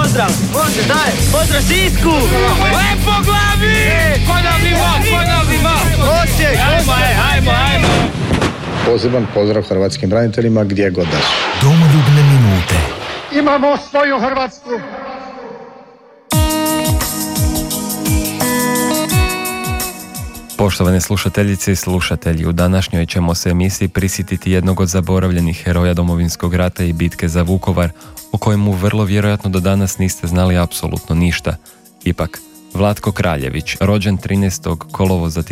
pozdrav! Može, daj! Pozdrav Sisku! Lepo glavi! Ponovni most! Osijek! Ajmo! Poseban pozdrav hrvatskim braniteljima gdje god da su. Domoljubne minute. Imamo svoju Hrvatsku. Poštovane slušateljice i slušatelji, u današnjoj ćemo se emisiji prisjetiti jednog od zaboravljenih heroja Domovinskog rata i bitke za Vukovar, o kojemu vrlo vjerojatno do danas niste znali apsolutno ništa. Ipak, Vlatko Kraljević, rođen 13. kolovoza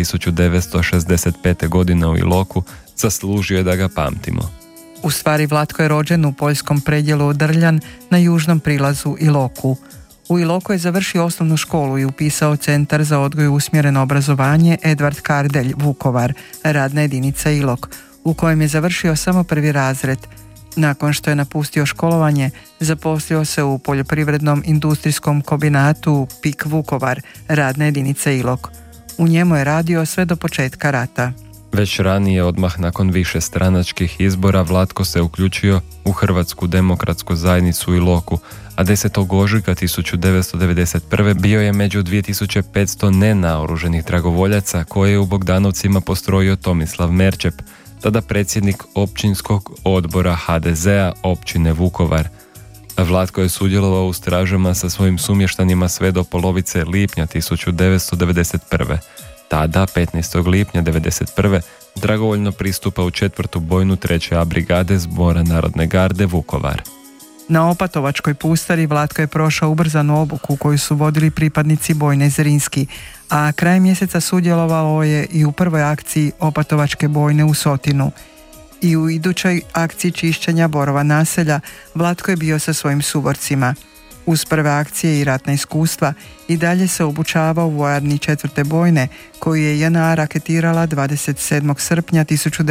1965. godine u Iloku, zaslužio je da ga pamtimo. U stvari, Vlatko je rođen u poljskom predjelu Drljan na južnom prilazu Iloku. U Iloku je završio osnovnu školu i upisao Centar za odgoj i usmjereno obrazovanje Edvard Kardelj, Vukovar, radna jedinica Ilok, u kojem je završio samo prvi razred. Nakon što je napustio školovanje, zaposlio se u poljoprivrednom industrijskom kombinatu PIK Vukovar, radna jedinica Ilok. U njemu je radio sve do početka rata. Već ranije, odmah nakon više stranačkih izbora, Vlatko se uključio u Hrvatsku demokratsku zajednicu u Iloku, a 10. ožujka 1991. bio je među 2500 nenaoruženih dragovoljaca koje je u Bogdanovcima postrojio Tomislav Merčep, tada predsjednik općinskog odbora HDZ-a općine Vukovar. Vlatko je sudjelovao u stražama sa svojim sumještanima sve do polovice lipnja 1991. Tada, 15. lipnja 1991. dragovoljno pristupa u 4. bojnu 3. A brigade Zbora Narodne garde Vukovar. Na Opatovačkoj pustari Vlatko je prošao ubrzanu obuku koju su vodili pripadnici bojne Zrinski, a krajem mjeseca sudjelovalo je i u prvoj akciji Opatovačke bojne u Sotinu. I u idućoj akciji čišćenja Borova naselja Vlatko je bio sa svojim suborcima. Uz prve akcije i ratna iskustva i dalje se obučavao u vojarni 4. bojne koju je JNA raketirala 27. srpnja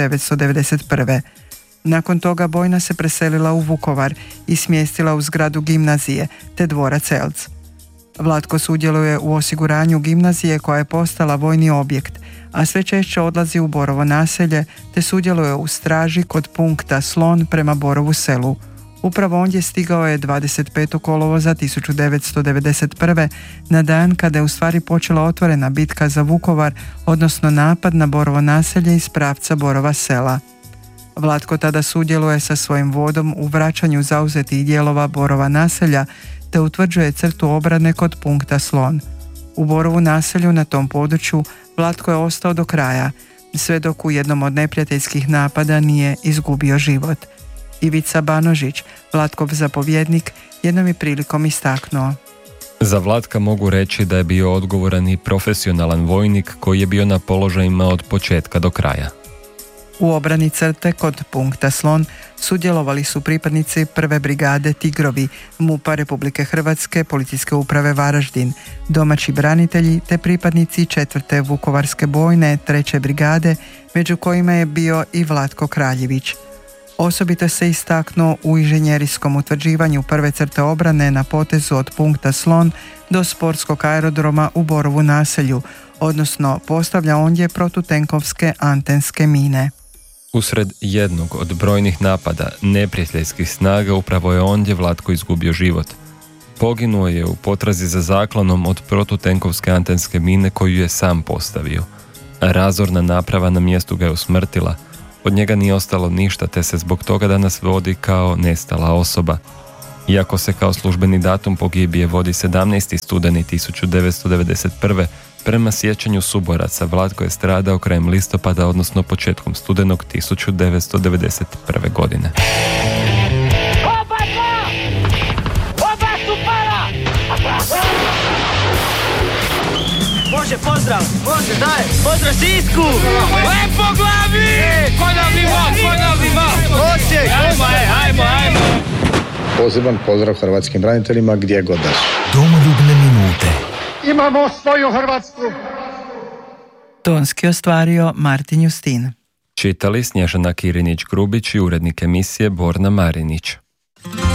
1991. Nakon toga bojna se preselila u Vukovar i smjestila u zgradu gimnazije te dvorac Elc. Vlatko sudjeluje u osiguranju gimnazije koja je postala vojni objekt, a sve češće odlazi u Borovo naselje te sudjeluje u straži kod punkta Slon prema Borovu selu. Upravo ondje stigao je 25. kolovoza 1991. na dan kada je u stvari počela otvorena bitka za Vukovar, odnosno napad na Borovo naselje iz pravca Borova sela. Vlatko tada sudjeluje sa svojim vodom u vraćanju zauzetih dijelova Borova naselja te utvrđuje crtu obrane kod punkta Slon. U Borovu naselju na tom području Vlatko je ostao do kraja, sve dok u jednom od neprijateljskih napada nije izgubio život. Ivica Banožić, Vlatkov zapovjednik, jednom je prilikom istaknuo: Za Vlatka mogu reći da je bio odgovoran i profesionalan vojnik koji je bio na položajima od početka do kraja. U obrani crte kod punkta Slon sudjelovali su pripadnici 1. brigade Tigrovi, MUP-a Republike Hrvatske, Policijske uprave Varaždin, domaći branitelji te pripadnici 4. Vukovarske bojne 3. brigade, među kojima je bio i Vlatko Kraljević. Osobito se istaknuo u inženjerijskom utvrđivanju prve crte obrane na potezu od punkta Slon do sportskog aerodroma u Borovu naselju, odnosno postavlja ondje protutenkovske antenske mine. Usred jednog od brojnih napada neprijateljskih snaga upravo je ondje Vlatko izgubio život. Poginuo je u potrazi za zaklonom od protutenkovske antenske mine koju je sam postavio. Razorna naprava na mjestu ga je usmrtila. Od njega nije ostalo ništa te se zbog toga danas vodi kao nestala osoba. Iako se kao službeni datum pogibije vodi 17. studeni 1991. prema sjećanju suboraca, Vlatko je stradao krajem listopada, odnosno početkom studenog 1991. godine. Oba su pala! Može, pozdrav! Može, daj! Pozdrav Sisku! Lepo glavi! Ponovni most! Osijek! Ajmo! Poseban pozdrav hrvatskim braniteljima gdje god da su. Domoljubne minute. Imamo svoju Hrvatsku. Tonski ostvario Martin Justin. Čitali Snježana Kirinić-Grubić i urednik emisije Borna Marinić.